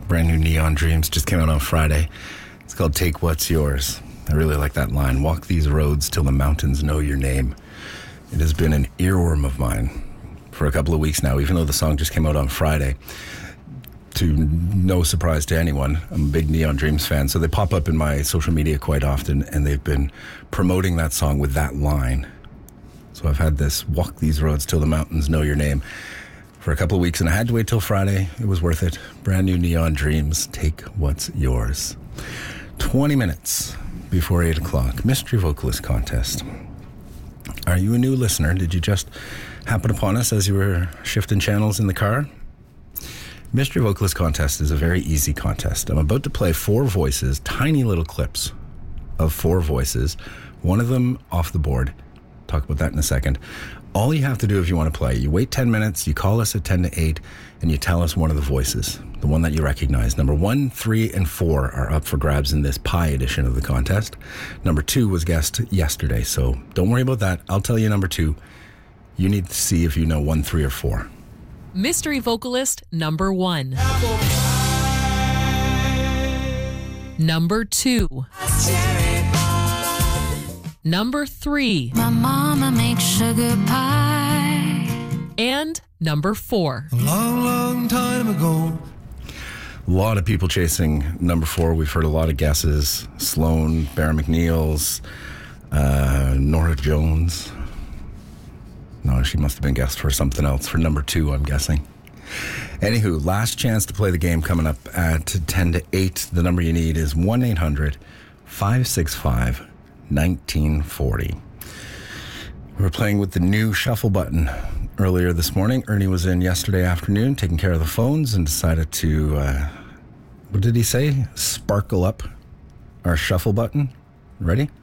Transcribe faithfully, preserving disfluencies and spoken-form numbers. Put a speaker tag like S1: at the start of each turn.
S1: Brand new Neon Dreams just came out on Friday. It's called Take What's Yours. I really like that line. Walk these roads till the mountains know your name. It has been an earworm of mine for a couple of weeks now, even though the song just came out on Friday. To no surprise to anyone, I'm a big Neon Dreams fan, so they pop up in my social media quite often, and they've been promoting that song with that line. So I've had this Walk These Roads Till the Mountains Know Your Name for a couple of weeks, and I had to wait till Friday. It was worth it. Brand new Neon Dreams, Take What's Yours. twenty minutes before eight o'clock, Mystery Vocalist Contest. Are you a new listener? Did you just happen upon us as you were shifting channels in the car? Mystery Vocalist Contest is a very easy contest. I'm about to play four voices, tiny little clips of four voices, one of them off the board. Talk about that in a second. All you have to do if you want to play, you wait ten minutes, you call us at ten to eight, and you tell us one of the voices, the one that you recognize. Number one, three, and four are up for grabs in this pie edition of the contest. Number two was guessed yesterday, so don't worry about that. I'll tell you number two. You need to see if you know one, three, or four.
S2: Mystery Vocalist number one. Number two. Number three.
S3: My mama makes sugar pie.
S2: And number four.
S4: A long, long time ago.
S1: A lot of people chasing number four. We've heard a lot of guesses. Sloan, Barra McNeil's, uh, Nora Jones. No, she must have been guessed for something else. For number two, I'm guessing. Anywho, last chance to play the game coming up at ten to eight. The number you need is one eight hundred five six five nineteen forty. We were playing with the new shuffle button earlier this morning. Ernie was in yesterday afternoon taking care of the phones and decided to, uh, what did he say? Sparkle up our shuffle button. Ready?